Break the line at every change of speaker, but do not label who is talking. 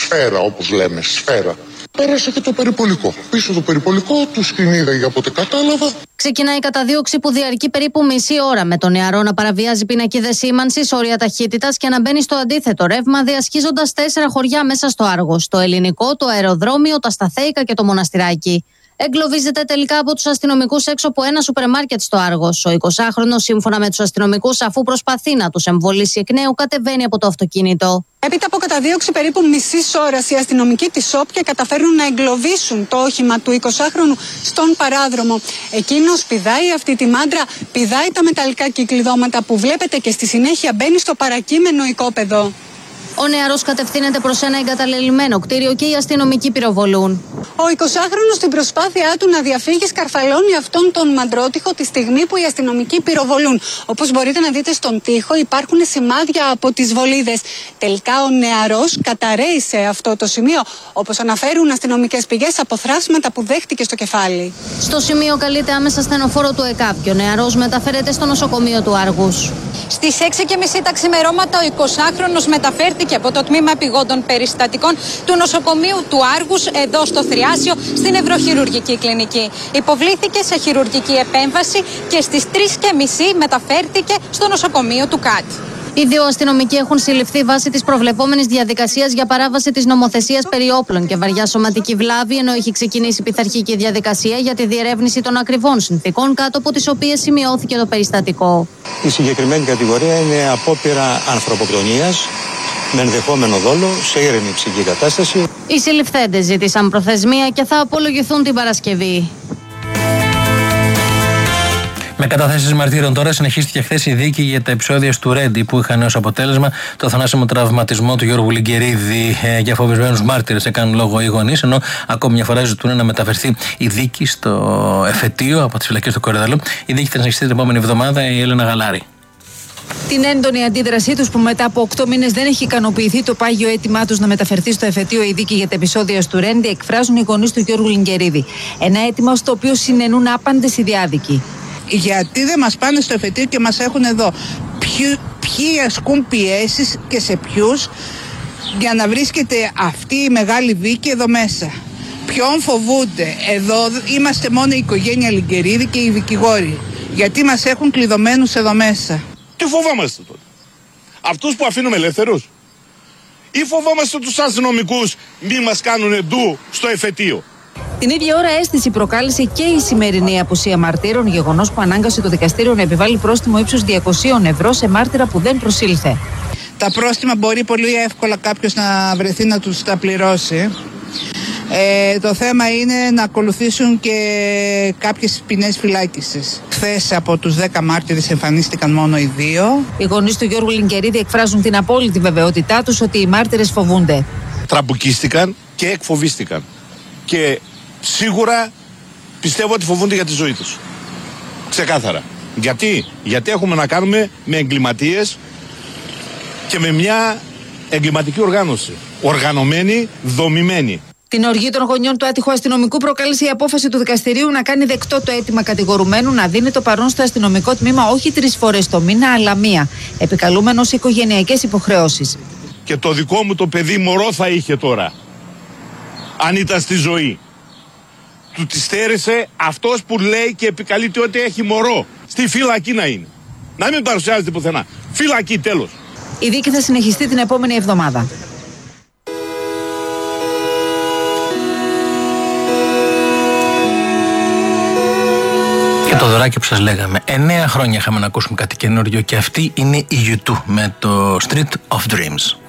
σφαίρα, όπως λέμε, σφαίρα. Πέρασε και το περιπολικό. Πίσω το περιπολικό, τους κυνήγαγε από ό,τι κατάλαβα.
Ξεκινάει η καταδίωξη που διαρκεί περίπου μισή ώρα, με τον νεαρό να παραβιάζει πινακίδες σήμανσης, όρια ταχύτητας και να μπαίνει στο αντίθετο ρεύμα, διασχίζοντας 4 χωριά μέσα στο Άργος: το Ελληνικό, το Αεροδρόμιο, τα Σταθέικα και το Μοναστηράκι. Εγκλωβίζεται τελικά από τους αστυνομικούς έξω από ένα σούπερ μάρκετ στο Άργος. Ο 20χρονος, σύμφωνα με τους αστυνομικούς, αφού προσπαθεί να τους εμβολήσει εκ νέου, κατεβαίνει από το αυτοκίνητο.
Έπειτα από καταδίωξη περίπου μισής ώρας, οι αστυνομικοί της ΟΠΚΕ καταφέρνουν να εγκλωβίσουν το όχημα του 20χρονου στον παράδρομο. Εκείνος πηδάει αυτή τη μάντρα, πηδάει τα μεταλλικά κυκλειδώματα που βλέπετε και στη συνέχεια μπαίνει στο παρακείμενο οικόπεδο.
Ο νεαρός κατευθύνεται προς ένα εγκαταλελειμμένο κτίριο και οι αστυνομικοί πυροβολούν.
Ο 20χρονος στην προσπάθειά του να διαφύγει σκαρφαλώνει αυτόν τον μαντρότυχο τη στιγμή που οι αστυνομικοί πυροβολούν. Όπως μπορείτε να δείτε στον τοίχο υπάρχουν σημάδια από τις βολίδες. Τελικά ο νεαρός καταρρέει σε αυτό το σημείο, όπως αναφέρουν αστυνομικές πηγές, από θράσματα που δέχτηκε στο κεφάλι.
Στο σημείο καλείται άμεσα στενοφόρο του ΕΚΑΠ και ο νεαρός μεταφέρεται στο νοσοκομείο του Άργους.
Στις 6:30 τα ξημερώματα ο 20χρονος μεταφέρθηκε από το τμήμα επιγόντων περιστατικών του νοσοκομείου του Άργους εδώ στο Θριάσιο στην Ευρωχειρουργική Κλινική. Υποβλήθηκε σε χειρουργική επέμβαση και στις 3:30 μεταφέρθηκε στο νοσοκομείο του ΚΑΤ.
Οι 2 αστυνομικοί έχουν συλληφθεί βάσει της προβλεπόμενης διαδικασίας για παράβαση της νομοθεσίας περί όπλων και βαριά σωματική βλάβη, ενώ έχει ξεκινήσει πειθαρχική διαδικασία για τη διερεύνηση των ακριβών συνθήκων κάτω από τις οποίες σημειώθηκε το περιστατικό.
Η συγκεκριμένη κατηγορία είναι απόπειρα ανθρωποκτονίας με ενδεχόμενο δόλο σε ήρεμη ψυχική κατάσταση.
Οι συλληφθέντες ζήτησαν προθεσμία και θα απολογηθούν την Παρασκευή.
Με καταθέσεις μαρτύρων τώρα, συνεχίστηκε χθες η δίκη για τα επεισόδια του Ρέντι που είχαν ως αποτέλεσμα το θανάσιμο τραυματισμό του Γιώργου Λιγκερίδη. Για φοβισμένους μάρτυρες έκαναν λόγο οι γονείς, ενώ ακόμη μια φορά ζητούν να μεταφερθεί η δίκη στο εφετείο από τις φυλακές του Κορυδαλού. Η δίκη θα συνεχιστεί την επόμενη εβδομάδα. Η Έλενα Γαλάρη.
Την έντονη αντίδρασή τους που μετά από 8 μήνες δεν έχει ικανοποιηθεί το πάγιο αίτημά τους να μεταφερθεί στο εφετείο η δίκη για τα επεισόδια του Ρέντι, εκφράζουν οι γονείς του Γιώργου Λιγκερίδη. Ένα αίτημα στο οποίο συνενούν άπαντες οι διάδικοι.
Γιατί δεν μας πάνε στο εφετείο και μας έχουν εδώ? Ποιοι ασκούν πιέσεις και σε ποιους για να βρίσκεται αυτή η μεγάλη δίκη εδώ μέσα? Ποιον φοβούνται? Εδώ είμαστε μόνο η οικογένεια Λιγκερίδη και οι δικηγόροι. Γιατί μας έχουν κλειδωμένους εδώ μέσα?
Τι φοβόμαστε τότε? Αυτούς που αφήνουμε ελεύθερους? Ή φοβόμαστε τους αστυνομικούς μη μας κάνουν ντου στο εφετείο?
Την ίδια ώρα αίσθηση προκάλεσε και η σημερινή απουσία μαρτύρων, γεγονός που ανάγκασε το δικαστήριο να επιβάλλει πρόστιμο ύψους 200 ευρώ σε μάρτυρα που δεν προσήλθε.
Τα πρόστιμα μπορεί πολύ εύκολα κάποιος να βρεθεί να τους τα πληρώσει. Το θέμα είναι να ακολουθήσουν και κάποιες ποινές φυλάκισης. Χθες από τους 10 μάρτυρες εμφανίστηκαν μόνο οι 2.
Οι γονείς του Γιώργου Λιγκερίδη εκφράζουν την απόλυτη βεβαιότητά τους ότι οι μάρτυρες φοβούνται.
Τραμπουκίστηκαν και εκφοβίστηκαν. Και σίγουρα πιστεύω ότι φοβούνται για τη ζωή τους. Ξεκάθαρα. Γιατί έχουμε να κάνουμε με εγκληματίες και με μια εγκληματική οργάνωση. Οργανωμένη, δομημένη.
Την οργή των γονιών του άτυχου αστυνομικού προκάλεσε η απόφαση του δικαστηρίου να κάνει δεκτό το αίτημα κατηγορουμένου να δίνει το παρόν στο αστυνομικό τμήμα όχι 3 φορές το μήνα, αλλά 1, επικαλούμενος οικογενειακές υποχρεώσεις.
Και το δικό μου το παιδί μωρό θα είχε τώρα, αν ήταν στη ζωή. Του τη στέρισε αυτός που λέει και επικαλείται ότι έχει μωρό. Στη φυλακή να είναι. Να μην παρουσιάζεται πουθενά. Φυλακή, τέλος.
Η δίκη θα συνεχιστεί την επόμενη εβδομάδα.
Και το δωράκι που σας λέγαμε. 9 χρόνια είχαμε να ακούσουμε κάτι καινούριο και αυτή είναι η U2 με το Street of Dreams.